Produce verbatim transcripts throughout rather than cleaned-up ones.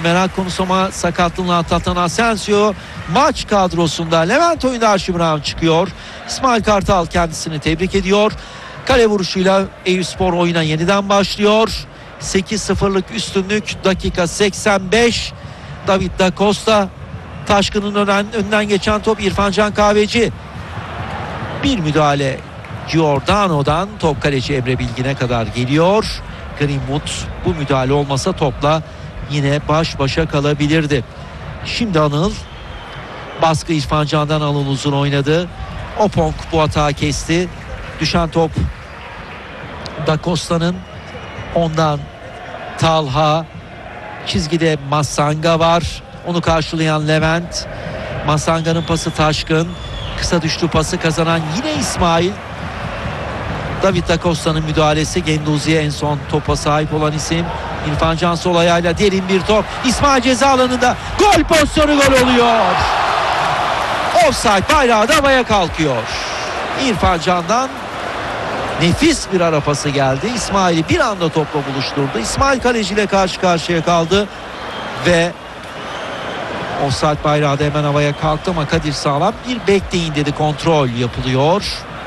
merak konusu ama sakatlığını atlatan Asensio maç kadrosunda. Levent oyunda Archie Brown çıkıyor. İsmail Kartal kendisini tebrik ediyor. Kale vuruşuyla Eyüpspor oyuna yeniden başlıyor. sekiz sıfırlık üstünlük, dakika seksen beş. David da Costa, Taşkın'ın önden, önden geçen top İrfan Can Kahveci. Bir müdahale Giordano'dan top kaleci Emre Bilgin'e kadar geliyor. Greenwood bu müdahale olmasa topla yine baş başa kalabilirdi. Şimdi Anıl, baskı İrfan Can'dan, Anıl uzun oynadı. Opong bu hatağı kesti. Düşen top Da Costa'nın, ondan Talha, çizgide Massanga var. Onu karşılayan Levent. Massanga'nın pası Taşkın. Kısa düştü pası kazanan yine İsmail. David Da Costa'nın müdahalesi. Genduzi'ye en son topa sahip olan isim. İrfan Can sol ayağıyla derin bir top. İsmail ceza alanında. Gol pozisyonu, gol oluyor. Offside bayrağı da havaya kalkıyor. İrfan Can'dan nefis bir ara pası geldi. İsmail'i bir anda topla buluşturdu. İsmail kaleciyle karşı karşıya kaldı ve offside bayrağı da hemen havaya kalktı ama Kadir Sağlam bir bekleyin dedi, kontrol yapılıyor.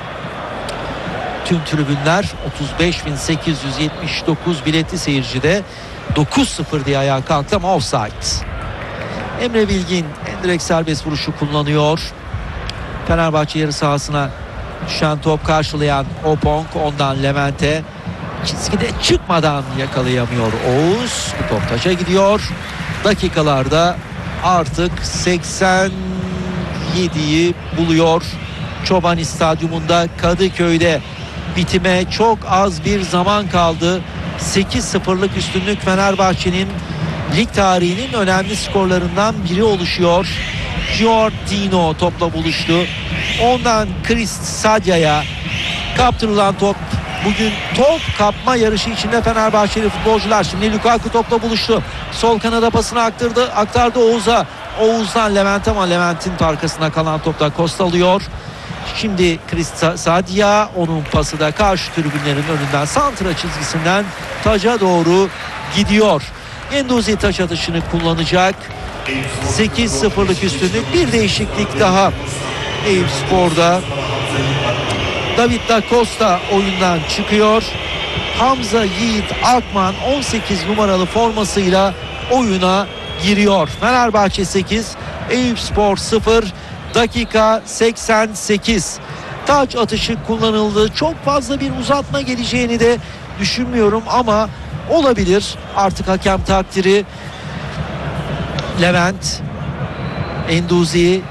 Tüm tribünler otuz beş bin sekiz yüz yetmiş dokuz biletli seyircide dokuz sıfır diye ayağa kalktı ama offside. Emre Bilgin endirekt serbest vuruşu kullanıyor. Fenerbahçe yarı sahasına düşen top karşılayan Opong, ondan Levent'e, çizgide çıkmadan yakalayamıyor Oğuz. Bu top taça gidiyor. Dakikalarda artık seksen yediyi buluyor. Çobani Stadyumunda Kadıköy'de bitime çok az bir zaman kaldı. sekiz sıfırlık üstünlük Fenerbahçe'nin lig tarihinin önemli skorlarından biri oluşuyor. Giordino topla buluştu. Ondan Chris Sadya'ya kaptırılan top. Bugün top kapma yarışı içinde Fenerbahçeli futbolcular. Şimdi Lukaku topla buluştu. Sol kanada pasını aktardı, aktardı Oğuz'a. Oğuz'dan Levent'e ama Levent'in arkasında kalan topta Costa alıyor. Şimdi Chris Sadia, onun pası da karşı tribünlerin önünden santra çizgisinden taca doğru gidiyor. Genduzi taç atışını kullanacak. sekiz sıfırlık üstünlük, bir değişiklik daha Eyüpspor'da. David Da Costa oyundan çıkıyor. Hamza Yiğit Akman on sekiz numaralı formasıyla oyuna giriyor. Fenerbahçe sekiz, Eyüpspor sıfır. Dakika seksen sekiz. Taç atışı kullanıldı. Çok fazla bir uzatma geleceğini de düşünmüyorum ama olabilir. Artık hakem takdiri. Levent, Enduzi,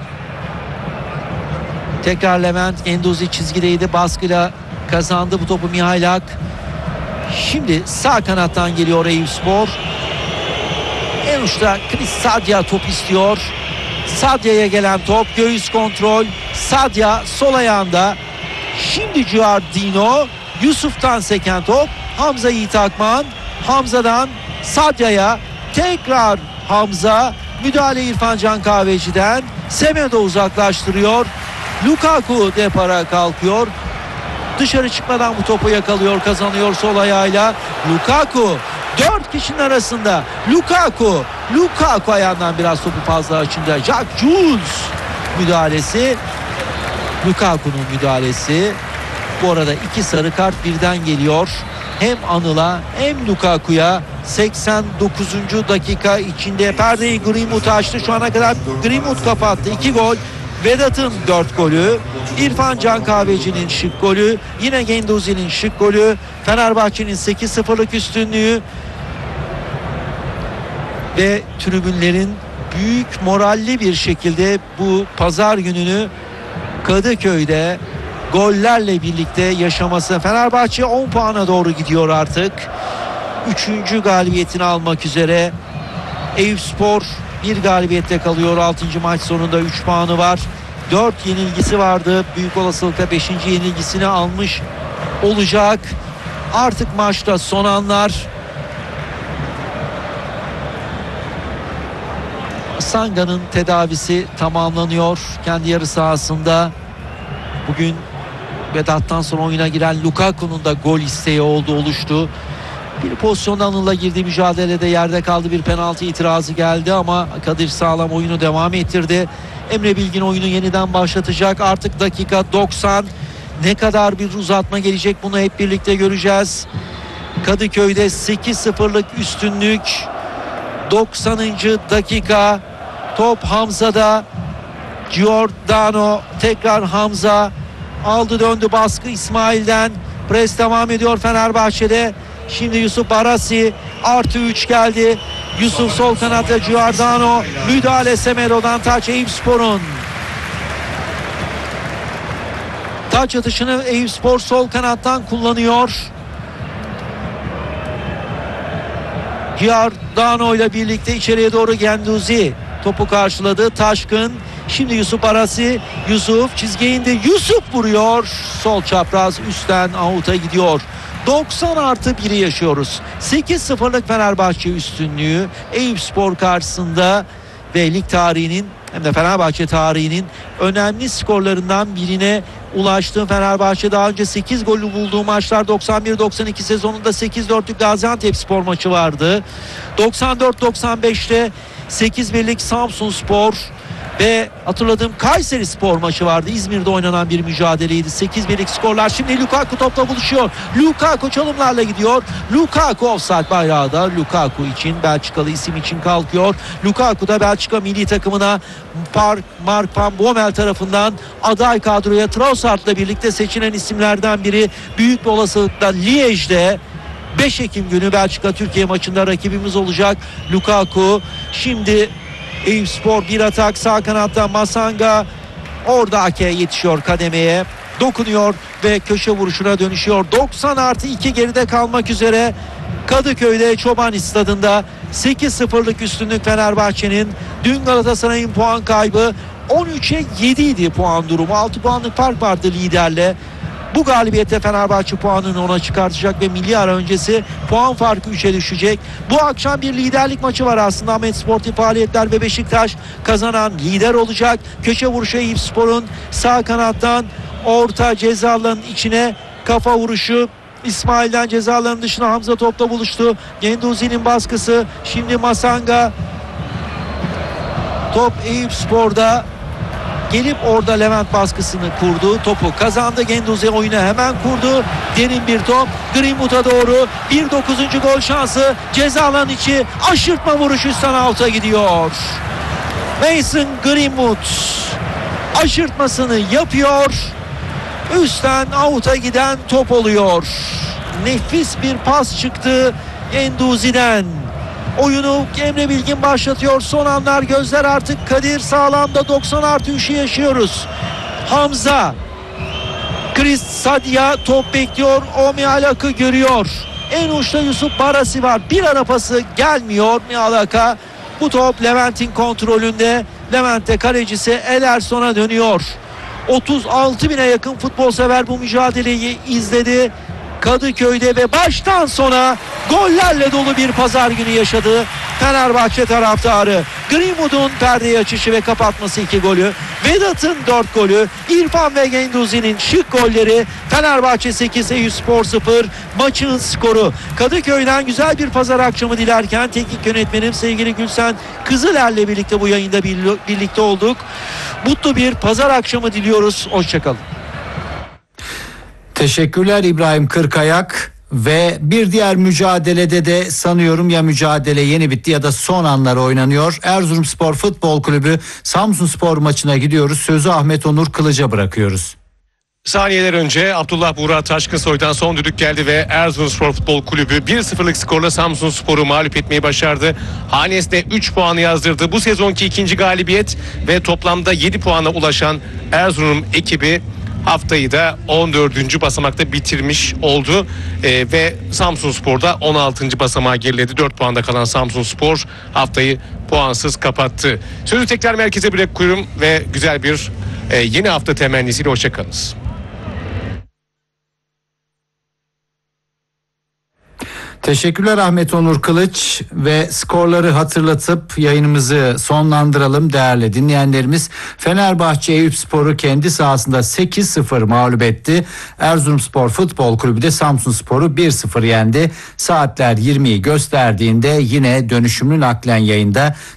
tekrar Levent, Enduzi çizgideydi, baskıyla kazandı bu topu Mihailak. Şimdi sağ kanattan geliyor Eyüpspor. En uçta Chris Sadia top istiyor. Sadia'ya gelen top, göğüs kontrol. Sadia sol ayağında. Şimdi Giordino, Yusuf'tan seken top. Hamza Yiğit Akman, Hamza'dan Sadia'ya, tekrar Hamza, müdahale İrfan Can Kahveci'den. Semedo uzaklaştırıyor. Lukaku depara kalkıyor. Dışarı çıkmadan bu topu yakalıyor, kazanıyor sol ayağıyla. Lukaku dört kişinin arasında. Lukaku, Lukaku ayağından biraz topu fazla açınca Jack Jules müdahalesi. Lukaku'nun müdahalesi. Bu arada iki sarı kart birden geliyor. Hem Anıl'a hem Lukaku'ya. seksen dokuzuncu dakika içinde perdeyi Greenwood açtı. Şu ana kadar Greenwood kapattı. iki gol. Vedat'ın dört golü. İrfan Can Kahveci'nin şık golü. Yine Genduzi'nin şık golü. Fenerbahçe'nin sekiz sıfırlık üstünlüğü. Ve tribünlerin büyük moralli bir şekilde bu pazar gününü Kadıköy'de gollerle birlikte yaşaması. Fenerbahçe on puana doğru gidiyor artık. Üçüncü galibiyetini almak üzere. Eyüpspor bir galibiyette kalıyor. Altıncı maç sonunda üç puanı var. dört yenilgisi vardı. Büyük olasılıkla beşinci yenilgisini almış olacak. Artık maçta son anlar. Sanga'nın tedavisi tamamlanıyor. Kendi yarı sahasında. Bugün Vedat'tan sonra oyuna giren Lukaku'nun da gol isteği oldu, oluştu. Bir pozisyonda Anıl'la girdiği mücadelede yerde kaldı, bir penaltı itirazı geldi ama Kadir Sağlam oyunu devam ettirdi. Emre Bilgin oyunu yeniden başlatacak. Artık dakika doksan. Ne kadar bir uzatma gelecek bunu hep birlikte göreceğiz. Kadıköy'de sekiz sıfırlık üstünlük. doksanıncı dakika. Top Hamza'da. Giordano tekrar Hamza. Aldı döndü baskı İsmail'den. Pres devam ediyor Fenerbahçe'de. Şimdi Yusuf Barasi artı üç geldi. Yusuf sol kanatta, Giordano müdahale, Semedo'dan taç Eyüpspor'un. Taç atışını Eyüpspor sol kanattan kullanıyor. Giordano ile birlikte içeriye doğru Genduzi topu karşıladı. Taşkın. Şimdi Yusuf Barasi. Yusuf çizgiye indi. Yusuf vuruyor. Sol çapraz üstten out'a gidiyor. doksan artı biri yaşıyoruz. sekiz sıfırlık Fenerbahçe üstünlüğü Eyüpspor karşısında ve lig tarihinin hem de Fenerbahçe tarihinin önemli skorlarından birine ulaştı. Fenerbahçe daha önce sekiz golü bulduğu maçlar doksan bir doksan iki sezonunda sekiz dörtlük Gaziantepspor maçı vardı. doksan dört doksan beşte sekiz birlik Samsunspor ve hatırladığım Kayserispor maçı vardı. İzmir'de oynanan bir mücadeleydi. sekiz birlik skorlar. Şimdi Lukaku topla buluşuyor. Lukaku çalımlarla gidiyor. Lukaku offside bayrağı da Lukaku için, Belçikalı isim için kalkıyor. Lukaku da Belçika milli takımına Park, Mark Van Bommel tarafından aday kadroya Trossard'la birlikte seçilen isimlerden biri. Büyük bir olasılıkla Liège'de beş Ekim günü Belçika Türkiye maçında rakibimiz olacak Lukaku. Şimdi Eyüpspor bir atak, sağ kanatta Masanga, orada Ake yetişiyor kademeye, dokunuyor ve köşe vuruşuna dönüşüyor. doksan artı iki geride kalmak üzere Kadıköy'de Çobani Stadı'nda sekiz sıfırlık üstünlük Fenerbahçe'nin. Dün Galatasaray'ın puan kaybı on üçe yedi idi puan durumu. altı puanlık fark vardı liderle. Bu galibiyette Fenerbahçe puanını ona çıkartacak ve milli ara öncesi puan farkı üçe düşecek. Bu akşam bir liderlik maçı var aslında. Ahmet Sportif Faaliyetler ve Beşiktaş kazanan lider olacak. Köşe vuruşu Eyüpspor'un sağ kanattan orta ceza alanının içine kafa vuruşu. İsmail'den ceza alanının dışına Hamza topla buluştu. Genduzi'nin baskısı. Şimdi Masanga. Top Eyüpspor'da. Gelip orada Levent baskısını kurdu. Topu kazandı. Genduzi oyunu hemen kurdu. Derin bir top. Greenwood'a doğru. Bir dokuzuncu gol şansı. Ceza alanı içi. Aşırtma vuruşu üstten out'a gidiyor. Mason Greenwood aşırtmasını yapıyor. Üstten out'a giden top oluyor. Nefis bir pas çıktı Genduzi'den. Oyunu Emre Bilgin başlatıyor. Son anlar, gözler artık Kadir Sağlam'da. doksan artı üçü yaşıyoruz. Hamza, Chris Sadia top bekliyor. O Mihalak'ı görüyor. En uçta Yusuf Barasi var. Bir ara pası gelmiyor Mihalak'a. Bu top Levent'in kontrolünde. Levent'te kalecisi Ederson'a dönüyor. otuz altı bine yakın futbol sever bu mücadeleyi izledi Kadıköy'de ve baştan sona gollerle dolu bir pazar günü yaşadı Fenerbahçe taraftarı. Greenwood'un perdeye açışı ve kapatması iki golü, Vedat'ın dört golü, İrfan ve Genduzi'nin şık golleri. Fenerbahçe sekiz, Eyüpspor sıfır maçın skoru. Kadıköy'den güzel bir pazar akşamı dilerken teknik yönetmenim sevgili Gülsen Kızıler'le birlikte bu yayında birlikte olduk. Mutlu bir pazar akşamı diliyoruz. Hoşçakalın. Teşekkürler İbrahim Kırkayak. Ve bir diğer mücadelede de sanıyorum ya mücadele yeni bitti ya da son anlar oynanıyor. Erzurumspor Futbol Kulübü Samsunspor maçına gidiyoruz. Sözü Ahmet Onur Kılıç'a bırakıyoruz. Saniyeler önce Abdullah Buğra Taşkınsoy'dan son düdük geldi ve Erzurumspor Futbol Kulübü bir sıfırlık skorla Samsunspor'u mağlup etmeyi başardı. Hanesine üç puanı yazdırdı. Bu sezonki ikinci galibiyet ve toplamda yedi puana ulaşan Erzurum ekibi haftayı da on dördüncü basamakta bitirmiş oldu ee, ve Samsunspor'da on altıncı basamağa geriledi. dört puanda kalan Samsunspor haftayı puansız kapattı. Sözü tekrar merkeze bırakıyorum ve güzel bir e, yeni hafta temennisiyle hoşçakalınız. Teşekkürler Ahmet Onur Kılıç ve skorları hatırlatıp yayınımızı sonlandıralım değerli dinleyenlerimiz. Fenerbahçe Eyüpspor'u kendi sahasında sekiz sıfır mağlup etti. Erzurumspor Futbol Kulübü de Samsunspor'u bir sıfır yendi. Saatler yirmiyi gösterdiğinde yine dönüşümlü naklen yayında